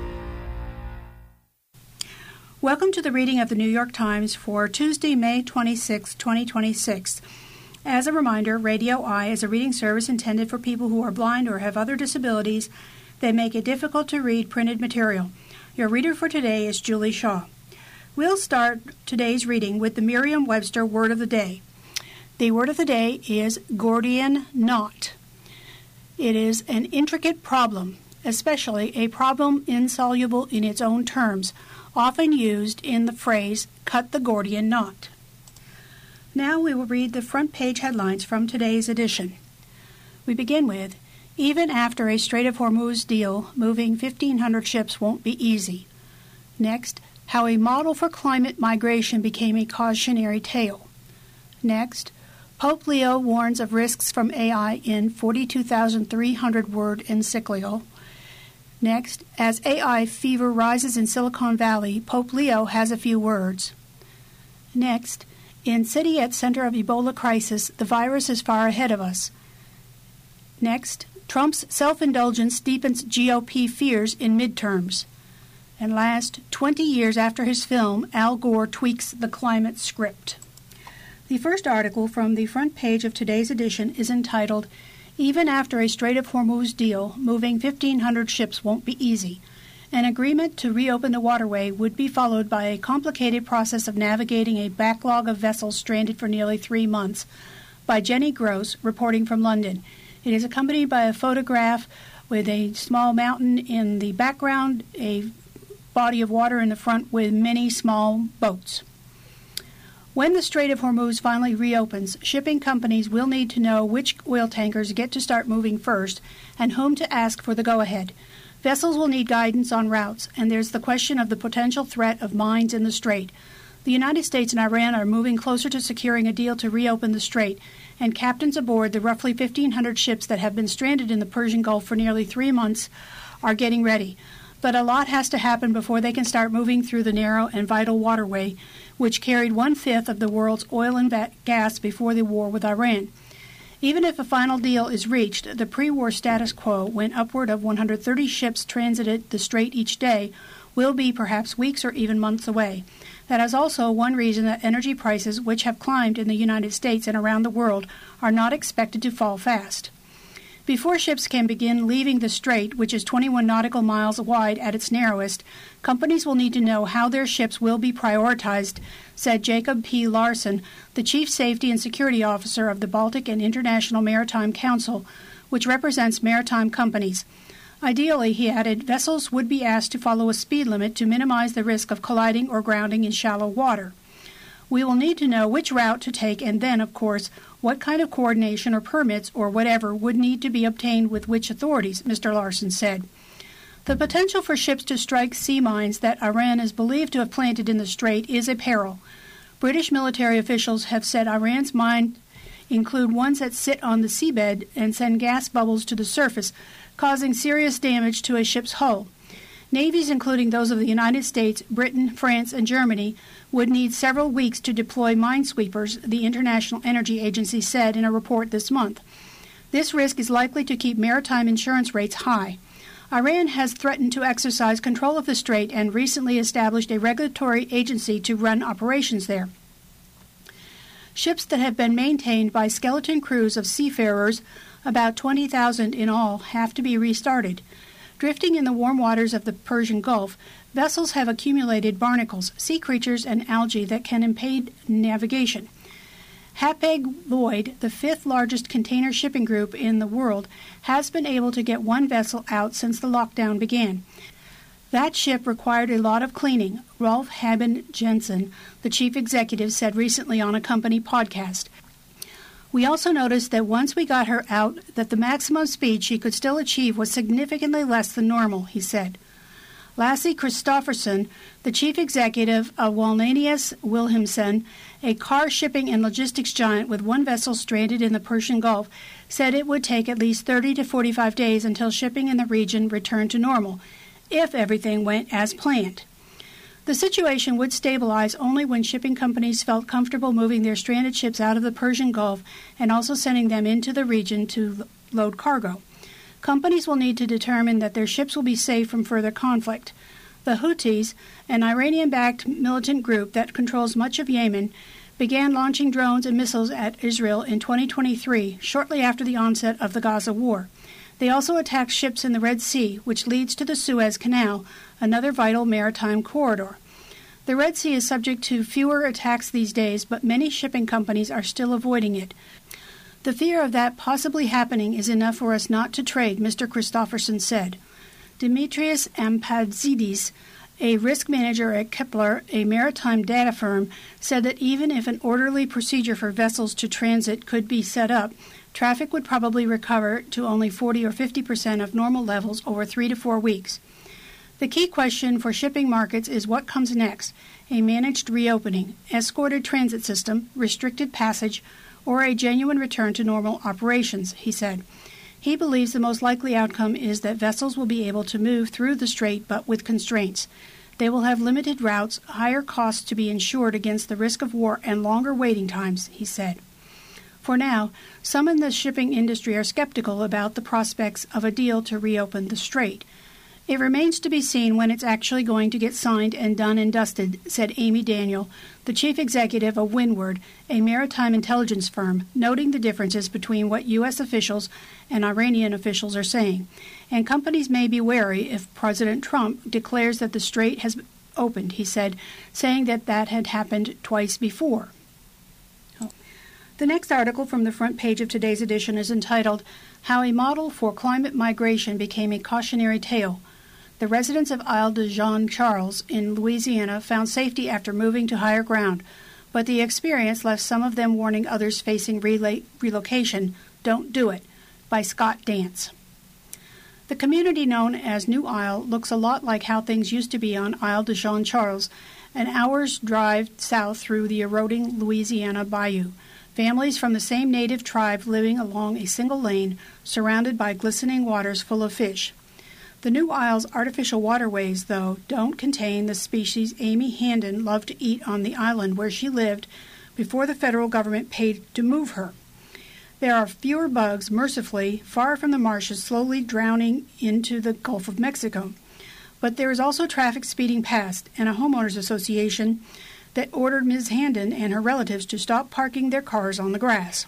Welcome to the reading of the New York Times for Tuesday, May twenty-sixth, twenty twenty-six. As a reminder, Radio Eye is a reading service intended for people who are blind or have other disabilities that make it difficult to read printed material. Your reader for today is Julie Shaw. We'll start today's reading with the Merriam-Webster Word of the Day. The word of the day is Gordian knot. It is an intricate problem, especially a problem insoluble in its own terms, often used in the phrase, cut the Gordian knot. Now we will read the front page headlines from today's edition. We begin with, even after a Strait of Hormuz deal, moving fifteen hundred ships won't be easy. Next, how a model for climate migration became a cautionary tale. Next, Pope Leo warns of risks from A I in forty-two thousand three hundred word encyclical. Next, as A I fever rises in Silicon Valley, Pope Leo has a few words. Next, in city at center of Ebola crisis, the virus is far ahead of us. Next, Trump's self-indulgence deepens G O P fears in midterms. And last, twenty years after his film, Al Gore tweaks the climate script. The first article from the front page of today's edition is entitled, Even after a Strait of Hormuz deal, moving fifteen hundred ships won't be easy. An agreement to reopen the waterway would be followed by a complicated process of navigating a backlog of vessels stranded for nearly three months. By Jenny Gross, reporting from London. It is accompanied by a photograph with a small mountain in the background, a body of water in the front with many small boats. When the Strait of Hormuz finally reopens, shipping companies will need to know which oil tankers get to start moving first and whom to ask for the go-ahead. Vessels will need guidance on routes, and there's the question of the potential threat of mines in the strait. The United States and Iran are moving closer to securing a deal to reopen the strait, and captains aboard the roughly fifteen hundred ships that have been stranded in the Persian Gulf for nearly three months are getting ready. But a lot has to happen before they can start moving through the narrow and vital waterway, which carried one-fifth of the world's oil and gas before the war with Iran. Even if a final deal is reached, the pre-war status quo, when upward of one hundred thirty ships transited the strait each day, will be perhaps weeks or even months away. That is also one reason that energy prices, which have climbed in the United States and around the world, are not expected to fall fast. Before ships can begin leaving the strait, which is twenty-one nautical miles wide at its narrowest, companies will need to know how their ships will be prioritized, said Jacob P. Larson, the Chief Safety and Security Officer of the Baltic and International Maritime Council, which represents maritime companies. Ideally, he added, vessels would be asked to follow a speed limit to minimize the risk of colliding or grounding in shallow water. We will need to know which route to take and then, of course, what kind of coordination or permits or whatever would need to be obtained with which authorities, Mister Larson said. The potential for ships to strike sea mines that Iran is believed to have planted in the strait is a peril. British military officials have said Iran's mines include ones that sit on the seabed and send gas bubbles to the surface, causing serious damage to a ship's hull. Navies, including those of the United States, Britain, France, and Germany, would need several weeks to deploy minesweepers, the International Energy Agency said in a report this month. This risk is likely to keep maritime insurance rates high. Iran has threatened to exercise control of the strait and recently established a regulatory agency to run operations there. Ships that have been maintained by skeleton crews of seafarers, about twenty thousand in all, have to be restarted. Drifting in the warm waters of the Persian Gulf, vessels have accumulated barnacles, sea creatures, and algae that can impede navigation. Hapag-Lloyd, the fifth largest container shipping group in the world, has been able to get one vessel out since the lockdown began. That ship required a lot of cleaning, Rolf Haben Jensen, the chief executive, said recently on a company podcast. We also noticed that once we got her out, that the maximum speed she could still achieve was significantly less than normal, he said. Lasse Kristoffersen, the chief executive of Wallenius Wilhelmsen, a car shipping and logistics giant with one vessel stranded in the Persian Gulf, said it would take at least thirty to forty-five days until shipping in the region returned to normal, if everything went as planned. The situation would stabilize only when shipping companies felt comfortable moving their stranded ships out of the Persian Gulf and also sending them into the region to load cargo. Companies will need to determine that their ships will be safe from further conflict. The Houthis, an Iranian-backed militant group that controls much of Yemen, began launching drones and missiles at Israel in twenty twenty-three, shortly after the onset of the Gaza war. They also attacked ships in the Red Sea, which leads to the Suez Canal, another vital maritime corridor. The Red Sea is subject to fewer attacks these days, but many shipping companies are still avoiding it. The fear of that possibly happening is enough for us not to trade, Mister Kristoffersen said. Dimitrios Ampazidis, a risk manager at Kepler, a maritime data firm, said that even if an orderly procedure for vessels to transit could be set up, traffic would probably recover to only forty or fifty percent of normal levels over three to four weeks. The key question for shipping markets is what comes next, a managed reopening, escorted transit system, restricted passage, or a genuine return to normal operations, he said. He believes the most likely outcome is that vessels will be able to move through the strait but with constraints. They will have limited routes, higher costs to be insured against the risk of war, and longer waiting times, he said. For now, some in the shipping industry are skeptical about the prospects of a deal to reopen the strait. It remains to be seen when it's actually going to get signed and done and dusted, said Amy Daniel, the chief executive of Windward, a maritime intelligence firm, noting the differences between what U S officials and Iranian officials are saying. And companies may be wary if President Trump declares that the strait has opened, he said, saying that that had happened twice before. The next article from the front page of today's edition is entitled, How a Model for Climate Migration Became a Cautionary Tale. The residents of Isle de Jean Charles in Louisiana found safety after moving to higher ground, but the experience left some of them warning others facing relo- relocation, Don't do it, by Scott Dance. The community known as New Isle looks a lot like how things used to be on Isle de Jean Charles, an hour's drive south through the eroding Louisiana bayou. Families from the same native tribe living along a single lane, surrounded by glistening waters full of fish. The New Isle's artificial waterways, though, don't contain the species Amy Handon loved to eat on the island where she lived before the federal government paid to move her. There are fewer bugs, mercifully, far from the marshes slowly drowning into the Gulf of Mexico. But there is also traffic speeding past, and a homeowners association that ordered Miz Handon and her relatives to stop parking their cars on the grass.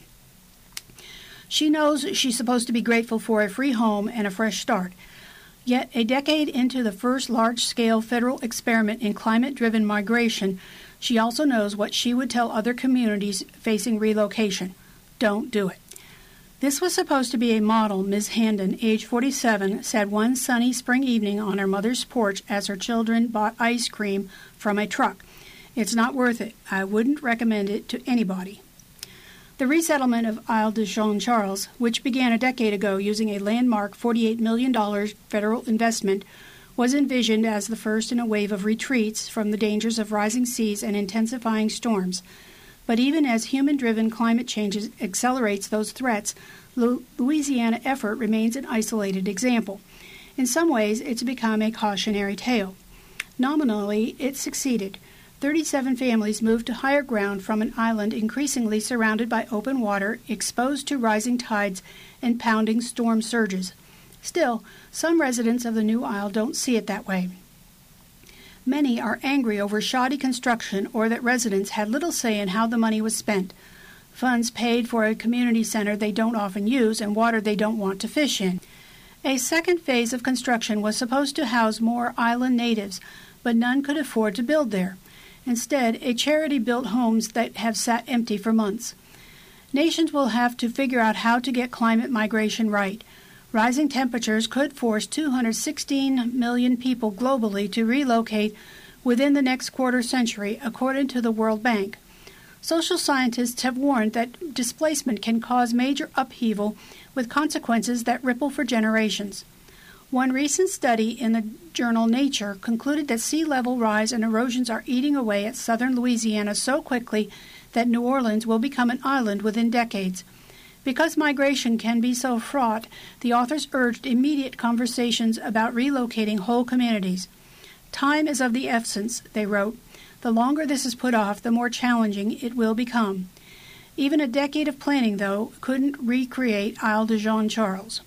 She knows she's supposed to be grateful for a free home and a fresh start. Yet, a decade into the first large-scale federal experiment in climate-driven migration, she also knows what she would tell other communities facing relocation. Don't do it. This was supposed to be a model, Miz Handon, age forty-seven, said one sunny spring evening on her mother's porch as her children bought ice cream from a truck. It's not worth it. I wouldn't recommend it to anybody. The resettlement of Isle de Jean Charles, which began a decade ago using a landmark forty-eight million dollars federal investment, was envisioned as the first in a wave of retreats from the dangers of rising seas and intensifying storms. But even as human-driven climate change accelerates those threats, the Louisiana effort remains an isolated example. In some ways, it's become a cautionary tale. Nominally, it succeeded. thirty-seven families moved to higher ground from an island increasingly surrounded by open water, exposed to rising tides and pounding storm surges. Still, some residents of the new isle don't see it that way. Many are angry over shoddy construction or that residents had little say in how the money was spent. Funds paid for a community center they don't often use and water they don't want to fish in. A second phase of construction was supposed to house more island natives, but none could afford to build there. Instead, a charity built homes that have sat empty for months. Nations will have to figure out how to get climate migration right. Rising temperatures could force two hundred sixteen million people globally to relocate within the next quarter century, according to the World Bank. Social scientists have warned that displacement can cause major upheaval with consequences that ripple for generations. One recent study in the journal Nature concluded that sea level rise and erosions are eating away at southern Louisiana so quickly that New Orleans will become an island within decades. Because migration can be so fraught, the authors urged immediate conversations about relocating whole communities. Time is of the essence, they wrote. The longer this is put off, the more challenging it will become. Even a decade of planning, though, couldn't recreate Isle de Jean Charles.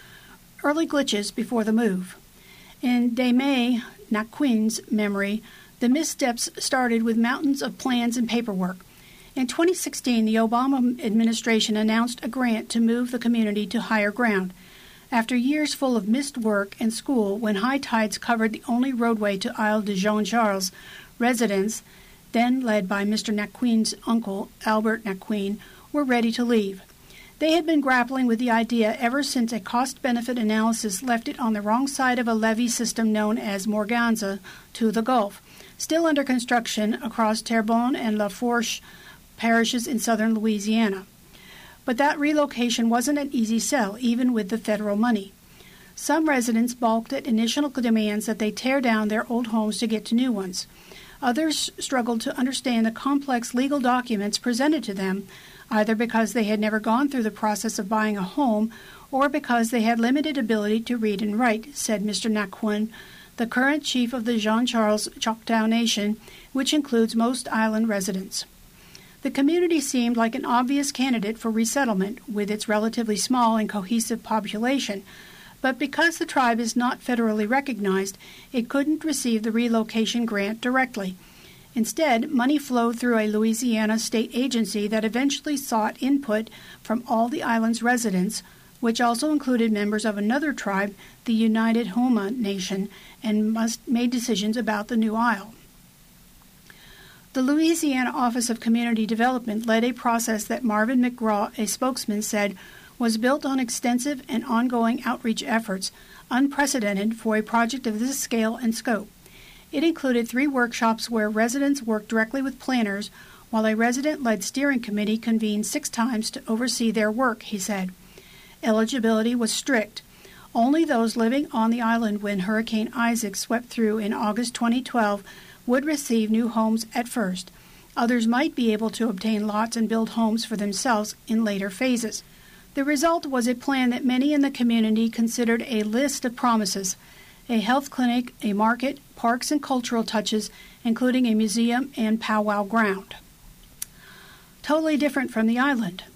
Early glitches before the move. In Dame Naquin's memory, the missteps started with mountains of plans and paperwork. In twenty sixteen, the Obama administration announced a grant to move the community to higher ground. After years full of missed work and school, when high tides covered the only roadway to Isle de Jean Charles, residents, then led by Mister Naquin's uncle, Albert Naquin, were ready to leave. They had been grappling with the idea ever since a cost-benefit analysis left it on the wrong side of a levee system known as Morganza to the Gulf, still under construction across Terrebonne and La Fourche parishes in southern Louisiana. But that relocation wasn't an easy sell, even with the federal money. Some residents balked at initial demands that they tear down their old homes to get to new ones. Others struggled to understand the complex legal documents presented to them, either because they had never gone through the process of buying a home or because they had limited ability to read and write, said Mister Naquin, the current chief of the Jean Charles Choctaw Nation, which includes most island residents. The community seemed like an obvious candidate for resettlement with its relatively small and cohesive population, but because the tribe is not federally recognized, it couldn't receive the relocation grant directly. Instead, money flowed through a Louisiana state agency that eventually sought input from all the island's residents, which also included members of another tribe, the United Homa Nation, and must made decisions about the new isle. The Louisiana Office of Community Development led a process that Marvin McGraw, a spokesman, said was built on extensive and ongoing outreach efforts, unprecedented for a project of this scale and scope. It included three workshops where residents worked directly with planners, while a resident-led steering committee convened six times to oversee their work, he said. Eligibility was strict. Only those living on the island when Hurricane Isaac swept through in August twenty twelve would receive new homes at first. Others might be able to obtain lots and build homes for themselves in later phases. The result was a plan that many in the community considered a list of promises: a health clinic, a market, parks and cultural touches, including a museum and powwow ground. Totally different from the island.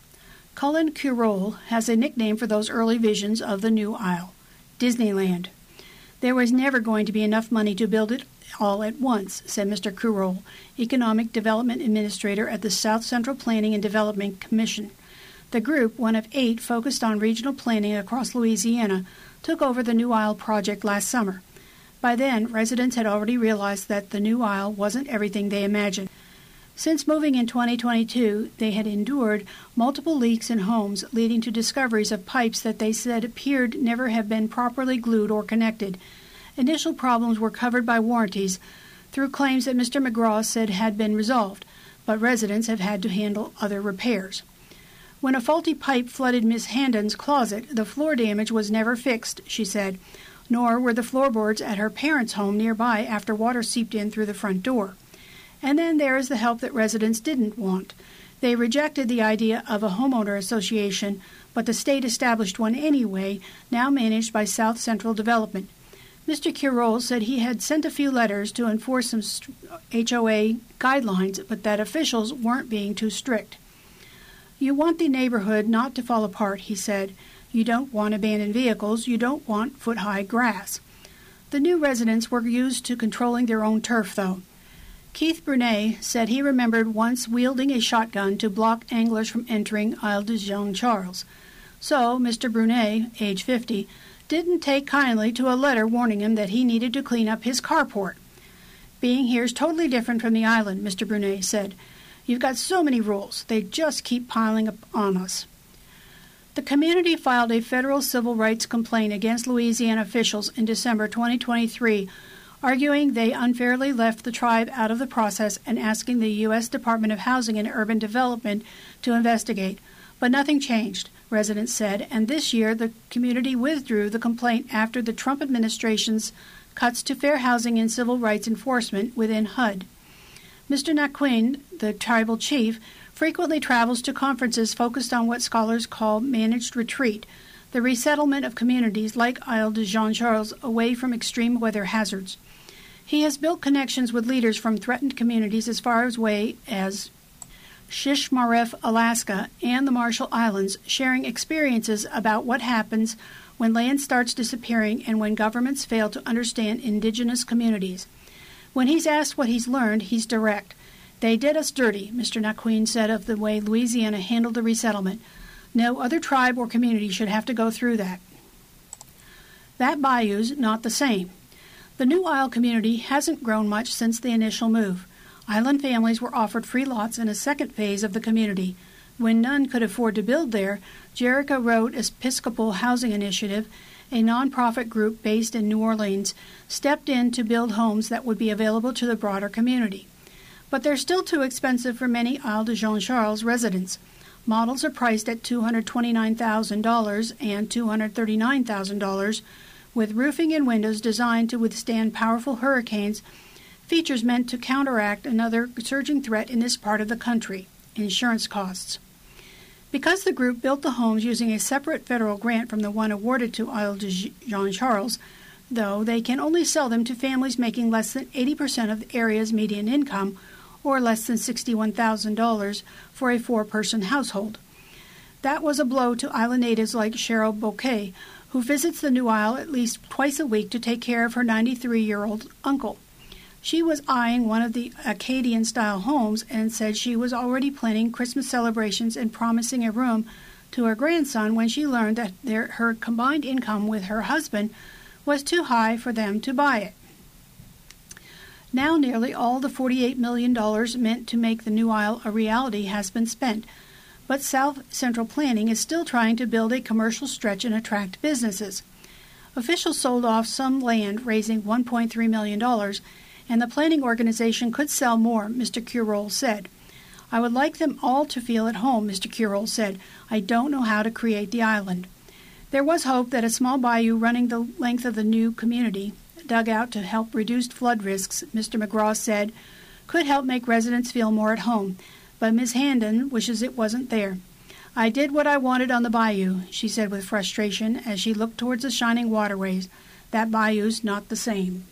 Cullen Curole has a nickname for those early visions of the new Isle, Disneyland. There was never going to be enough money to build it all at once, said Mister Curole, Economic Development Administrator at the South Central Planning and Development Commission. The group, one of eight focused on regional planning across Louisiana, took over the New Isle project last summer. By then, residents had already realized that the New Isle wasn't everything they imagined. Since moving in twenty twenty-two, they had endured multiple leaks in homes, leading to discoveries of pipes that they said appeared never have been properly glued or connected. Initial problems were covered by warranties through claims that Mister McGraw said had been resolved, but residents have had to handle other repairs. When a faulty pipe flooded Miss Handon's closet, the floor damage was never fixed, she said, nor were the floorboards at her parents' home nearby after water seeped in through the front door. And then there is the help that residents didn't want. They rejected the idea of a homeowner association, but the state established one anyway, now managed by South Central Development. Mister Curole said he had sent a few letters to enforce some H O A guidelines, but that officials weren't being too strict. You want the neighborhood not to fall apart, he said. You don't want abandoned vehicles. You don't want foot-high grass. The new residents were used to controlling their own turf, though. Keith Brunet said he remembered once wielding a shotgun to block anglers from entering Isle de Jean-Charles. So Mister Brunet, age fifty, didn't take kindly to a letter warning him that he needed to clean up his carport. Being here is totally different from the island, Mister Brunet said. You've got so many rules. They just keep piling up on us. The community filed a federal civil rights complaint against Louisiana officials in December twenty twenty-three, arguing they unfairly left the tribe out of the process and asking the U S Department of Housing and Urban Development to investigate. But nothing changed, residents said, and this year the community withdrew the complaint after the Trump administration's cuts to fair housing and civil rights enforcement within H U D. Mister Naquin, the tribal chief, frequently travels to conferences focused on what scholars call managed retreat, the resettlement of communities like Isle de Jean-Charles away from extreme weather hazards. He has built connections with leaders from threatened communities as far away as Shishmaref, Alaska, and the Marshall Islands, sharing experiences about what happens when land starts disappearing and when governments fail to understand indigenous communities. When he's asked what he's learned, he's direct. They did us dirty, Mister Naquin said of the way Louisiana handled the resettlement. No other tribe or community should have to go through that. That bayou's not the same. The New Isle community hasn't grown much since the initial move. Island families were offered free lots in a second phase of the community. When none could afford to build there, Jericho Road Episcopal Housing Initiative, a nonprofit group based in New Orleans, stepped in to build homes that would be available to the broader community. But they're still too expensive for many Isle de Jean-Charles residents. Models are priced at two hundred twenty-nine thousand dollars and two hundred thirty-nine thousand dollars, with roofing and windows designed to withstand powerful hurricanes, features meant to counteract another surging threat in this part of the country, insurance costs. Because the group built the homes using a separate federal grant from the one awarded to Isle de Jean-Charles, though they can only sell them to families making less than eighty percent of the area's median income, or less than sixty-one thousand dollars for a four-person household. That was a blow to island natives like Cheryl Bouquet, who visits the New Isle at least twice a week to take care of her ninety-three-year-old uncle. She was eyeing one of the Acadian-style homes and said she was already planning Christmas celebrations and promising a room to her grandson when she learned that their, her combined income with her husband was too high for them to buy it. Now nearly all the forty-eight million dollars meant to make the New Isle a reality has been spent, but South Central Planning is still trying to build a commercial stretch and attract businesses. Officials sold off some land, raising one point three million dollars, and the planning organization could sell more, Mister Curole said. I would like them all to feel at home, Mister Curole said. I don't know how to create the island. There was hope that a small bayou running the length of the new community, dug out to help reduce flood risks, Mister McGraw said, could help make residents feel more at home, but Miz Handon wishes it wasn't there. I did what I wanted on the bayou, she said with frustration as she looked towards the shining waterways. That bayou's not the same.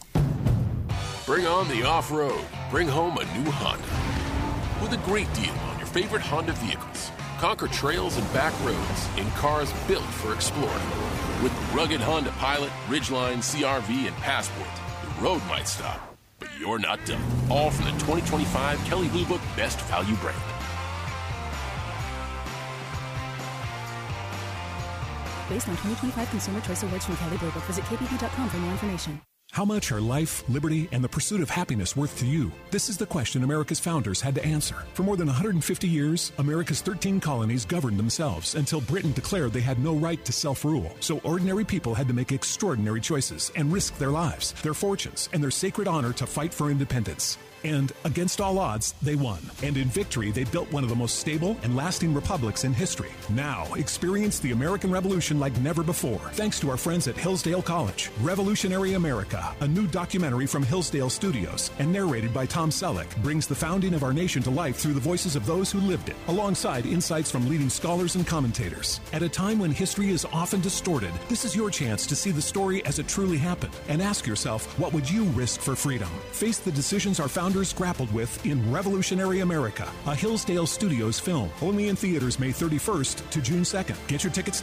Bring on the off-road. Bring home a new Honda. With a great deal on your favorite Honda vehicles. Conquer trails and back roads in cars built for exploring. With the rugged Honda Pilot, Ridgeline, C R V, and Passport, the road might stop, but you're not done. All from the twenty twenty-five Kelley Blue Book Best Value brand. Based on twenty twenty-five Consumer Choice Awards from Kelley Blue Book. Visit K B B dot com for more information. How much are life, liberty, and the pursuit of happiness worth to you? This is the question America's founders had to answer. For more than one hundred fifty years, America's thirteen colonies governed themselves until Britain declared they had no right to self-rule. So ordinary people had to make extraordinary choices and risk their lives, their fortunes, and their sacred honor to fight for independence. And against all odds, they won. And in victory, they built one of the most stable and lasting republics in history. Now, experience the American Revolution like never before, thanks to our friends at Hillsdale College. Revolutionary America, a new documentary from Hillsdale Studios and narrated by Tom Selleck, brings the founding of our nation to life through the voices of those who lived it, alongside insights from leading scholars and commentators. At a time when history is often distorted, this is your chance to see the story as it truly happened and ask yourself, what would you risk for freedom? Face the decisions our founders grappled with in Revolutionary America, a Hillsdale Studios film. Only in theaters May thirty-first to June second. Get your tickets